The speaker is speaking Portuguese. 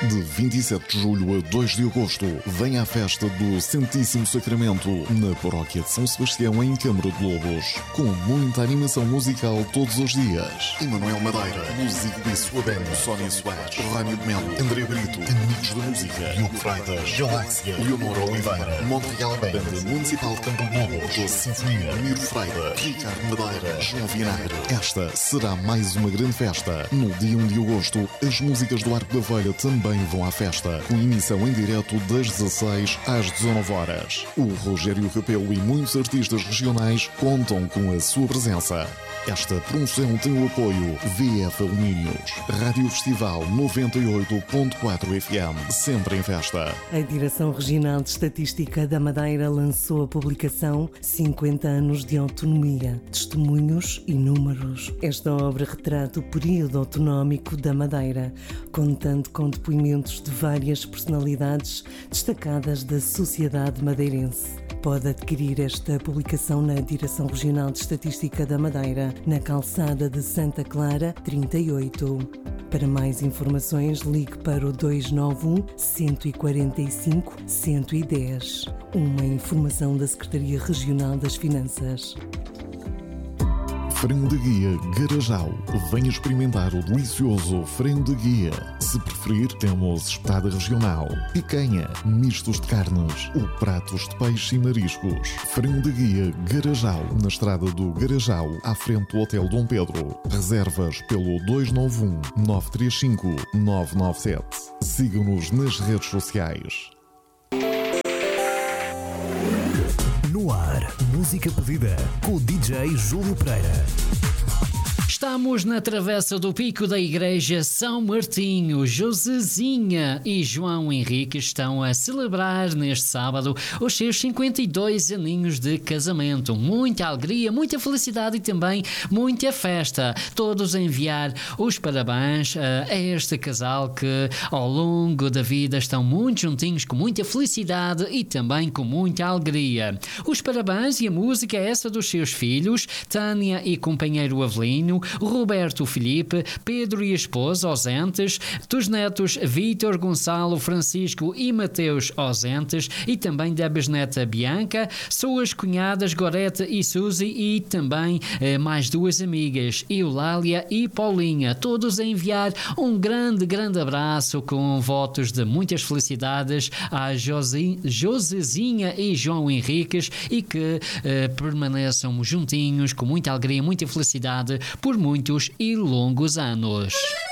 De 27 de julho a 2 de agosto, vem à festa do Santíssimo Sacramento, na paróquia de São Sebastião, em Câmara de Lobos, com muita animação musical todos os dias. Emanuel Madeira, Músico de sua banda, Sónia Soares, Rânio de Melo, André Brito, Amigos da Música, Diogo Freitas, Galáxia, Leonor Oliveira, Montreal Band, Banda Municipal de Câmara de Lobos, Doce Sinfonia, Miro Freire, Ricardo Madeira, João Vinagre. Esta será mais uma grande festa. No dia 1 de agosto, as músicas do Arco da Velha também vão à festa, com emissão em direto das 16 às 19 horas. O Rogério Capelo e muitos artistas regionais contam com a sua presença. Esta promoção tem o apoio VF Alumínios, Rádio Festival 98.4 FM, sempre em festa. A Direção Regional de Estatística da Madeira lançou a publicação 50 anos de autonomia, testemunhos e números. Esta obra retrata o período autonómico da Madeira, contando com depoimentos de várias personalidades destacadas da sociedade madeirense. Pode adquirir esta publicação na Direção Regional de Estatística da Madeira, na calçada de Santa Clara 38. Para mais informações, ligue para o 291 145 110. Uma informação da Secretaria Regional das Finanças. Frango de Guia Garajal. Venha experimentar o delicioso frango de guia. Se preferir, temos espetada regional, picanha, mistos de carnes ou pratos de peixe e mariscos. Frango de Guia Garajal, na estrada do Garajal, à frente do Hotel Dom Pedro. Reservas pelo 291 935 997. Siga-nos nas redes sociais. No ar, música pedida com o DJ Júlio Pereira. Estamos na travessa do Pico da Igreja São Martinho. Josezinha e João Henrique estão a celebrar neste sábado os seus 52 aninhos de casamento. Muita alegria, muita felicidade e também muita festa. Todos a enviar os parabéns a este casal que ao longo da vida estão muito juntinhos, com muita felicidade e também com muita alegria. Os parabéns e a música é essa dos seus filhos, Tânia e companheiro Avelino, Roberto Filipe, Pedro e esposa ausentes, dos netos Vítor, Gonçalo, Francisco e Mateus ausentes e também da bisneta Bianca, suas cunhadas Gorete e Suzy e também mais duas amigas, Eulália e Paulinha, todos a enviar um grande abraço com votos de muitas felicidades a Josezinha e João Henriques e que permaneçam juntinhos com muita alegria, muita felicidade por muitos e longos anos.